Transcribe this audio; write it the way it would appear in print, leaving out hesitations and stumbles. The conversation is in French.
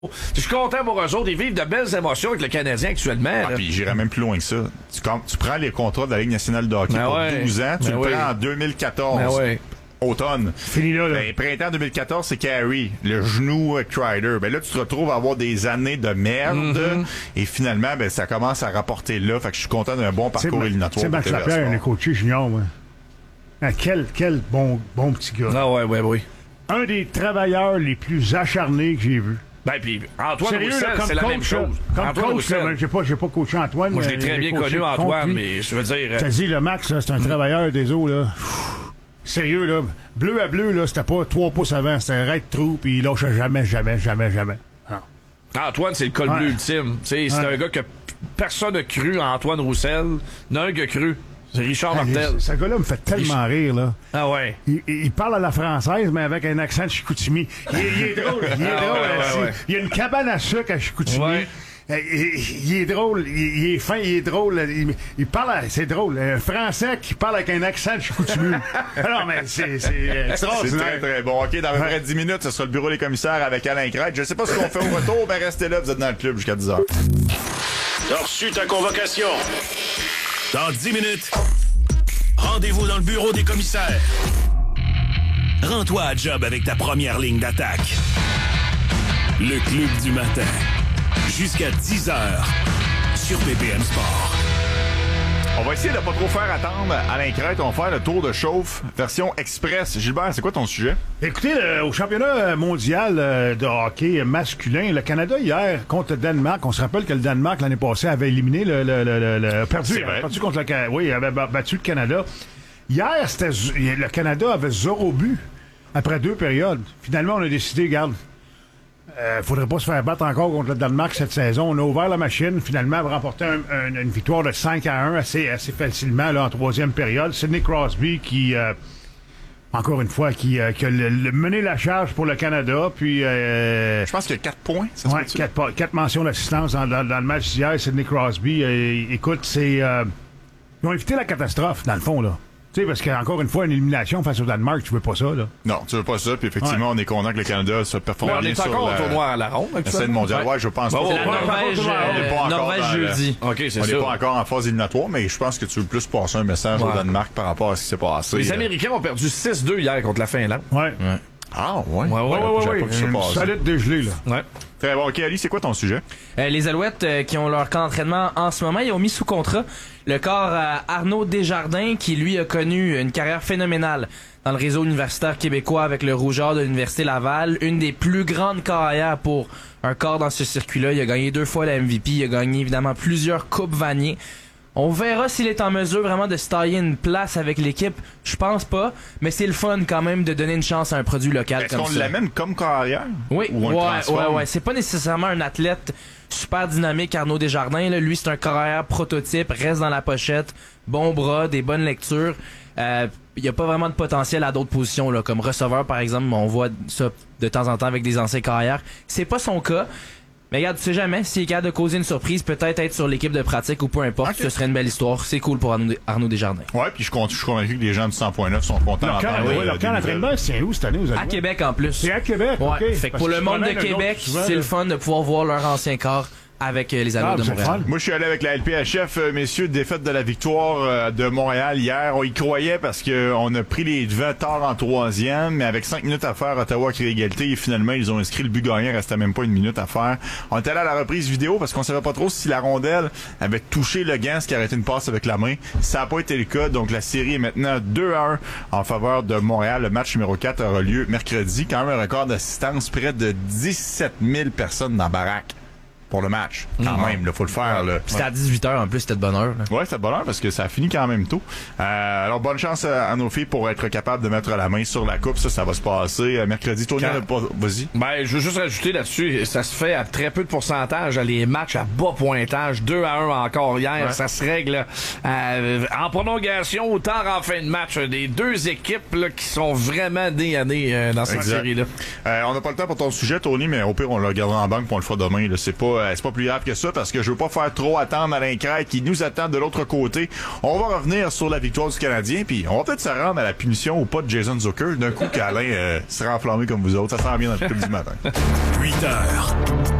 Je suis content pour eux autres. Ils vivent de belles émotions avec le Canadien actuellement. Ah, puis j'irais même plus loin que ça. Tu prends les contrats de la Ligue nationale de hockey pour 12 ans, tu le prends en 2014. Automne. Fini là. Ben, printemps 2014, c'est Carey, le genou Crider. Ben là, tu te retrouves à avoir des années de merde. Et finalement, ben ça commence à rapporter là. Fait que je suis content d'un bon parcours éliminatoire. C'est Max Lapierre, un coaché junior, moi. Ah, quel bon petit gars. Ah oui. Un des travailleurs les plus acharnés que j'ai vu. Ben, puis Antoine Roussel, c'est la même chose. Comme Antoine coach, j'ai pas coaché Antoine. Moi, je l'ai très bien connu, Antoine, mais je veux dire... T'as dit, le Max, là, c'est un travailleur des eaux, là. Sérieux, là. Bleu à bleu, là, c'était pas 3 pouces avant. C'était un raid trou, puis il lâchait jamais. Non. Antoine, c'est le col bleu ultime. C'est un gars que personne n'a cru à Antoine Roussel. D'un gars cru. C'est Richard Martel. Ce gars-là me fait tellement rire, là. Ah ouais. Il parle à la française, mais avec un accent de Chicoutimi. Il est drôle. Il y a une cabane à sucre à Chicoutimi. Ouais. Il est drôle, il est fin, il est drôle. Il parle, c'est drôle. Un Français qui parle avec un accent de Chicoutimi. Alors, mais c'est extraordinaire. C'est très, très bon. OK, dans à peu près 10 minutes, ce sera le bureau des commissaires avec Alain Crête. Je sais pas ce qu'on fait au retour, mais restez là, vous êtes dans le club jusqu'à 10h. T'as reçu ta convocation. Dans 10 minutes, rendez-vous dans le bureau des commissaires. Rends-toi à job avec ta première ligne d'attaque. Le club du matin. Jusqu'à 10h sur BPM Sport. On va essayer de pas trop faire attendre Alain Crête. On va faire le tour de chauffe version express. Gilbert, c'est quoi ton sujet? Écoutez, au championnat mondial de hockey masculin, le Canada hier contre le Danemark, on se rappelle que le Danemark l'année passée avait éliminé perdu contre le oui, il avait battu le Canada. Hier, le Canada avait 0 but après 2 périodes. Finalement, on a décidé, regarde, faudrait pas se faire battre encore contre le Danemark cette saison. On a ouvert la machine, finalement, a remporté une victoire de 5-1 assez facilement là, en 3e période. Sidney Crosby qui, encore une fois, qui a mené la charge pour le Canada. Puis, je pense qu'il y a 4 points. Ouais, 4 mentions d'assistance dans le match d'hier. Sidney Crosby, écoute, ils ont évité la catastrophe, dans le fond, là. Tu sais, parce qu'encore une fois, une élimination face au Danemark, tu veux pas ça, là. Non, tu veux pas ça, puis effectivement, on est content que le Canada se performe bien sur encore au tournoi à la ronde, la scène mondiale. Ouais, je pense pas. Norvège jeudi. OK, c'est ça. On n'est pas encore en phase éliminatoire, mais je pense que tu veux plus passer un message au Danemark par rapport à ce qui s'est passé. Les Américains ont perdu 6-2 hier contre la Finlande. Ouais. Ah, ouais. Ouais. Solide dégelé, là. Ouais. Très bon. OK, Ali, c'est quoi ton sujet? Les Alouettes qui ont leur camp d'entraînement en ce moment, ils ont mis sous contrat le corps Arnaud Desjardins qui, lui, a connu une carrière phénoménale dans le réseau universitaire québécois avec le Rougeur de l'Université Laval. Une des plus grandes carrières pour un corps dans ce circuit-là. Il a gagné 2 fois la MVP. Il a gagné, évidemment, plusieurs coupes Vanier. On verra s'il est en mesure vraiment de se tailler une place avec l'équipe. Je pense pas, mais c'est le fun quand même de donner une chance à un produit local comme ça. Est-ce qu'on l'amène comme carrière? Oui, ouais. C'est pas nécessairement un athlète super dynamique, Arnaud Desjardins. Là. Lui, c'est un carrière prototype, reste dans la pochette, bon bras, des bonnes lectures. Il y a pas vraiment de potentiel à d'autres positions, là, comme receveur par exemple. On voit ça de temps en temps avec des anciens carrières. C'est pas son cas. Mais regarde, tu sais jamais, s'il est capable de causer une surprise, peut-être être sur l'équipe de pratique ou peu importe, ce serait une belle histoire. C'est cool pour Arnaud Desjardins. Ouais, puis je suis convaincu que les gens du 100.9 sont contents d'entendre. Leur camp d'entraînement, c'est où cette année, vous avez? À Québec en plus. C'est à Québec, ouais. OK. Fait que pour le monde de Québec, c'est le fun de pouvoir voir leur ancien corps avec les Alouettes de Montréal. Moi, je suis allé avec la LPHF, messieurs, défaite de la victoire de Montréal hier. On y croyait parce que on a pris les devants tard en 3e, mais avec 5 minutes à faire, Ottawa a créé égalité et finalement, ils ont inscrit le but gagnant. Il restait même pas 1 minute à faire. On était allé à la reprise vidéo parce qu'on savait pas trop si la rondelle avait touché le gant, ce qui arrêtait une passe avec la main. Ça n'a pas été le cas, donc la série est maintenant 2-1 en faveur de Montréal. Le match numéro 4 aura lieu mercredi. Quand même un record d'assistance, près de 17 000 personnes dans la baraque. Pour le match, quand même, il faut le faire. Là. C'était à 18h en plus, c'était de bonne heure. Là. Ouais, c'était de bonne heure parce que ça a fini quand même tôt. Alors, bonne chance à nos filles pour être capables de mettre la main sur la coupe. Ça va se passer mercredi. Tony, vas-y. Ben, je veux juste rajouter là-dessus, ça se fait à très peu de pourcentage. Les matchs à bas pointage, 2-1 encore hier, ça se règle en prolongation ou tard en fin de match. Des deux équipes là, qui sont vraiment nez à nez dans cette série-là. On n'a pas le temps pour ton sujet, Tony, mais au pire, on le regardera en banque pour on le fera demain. Là. C'est pas c'est pas plus grave que ça parce que je veux pas faire trop attendre Alain Crête qui nous attend de l'autre côté. On va revenir sur la victoire du Canadien, puis on va peut-être se rendre à la punition ou pas de Jason Zucker d'un coup qu'Alain sera enflammé comme vous autres. Ça sent bien dans le club du matin. 8 heures.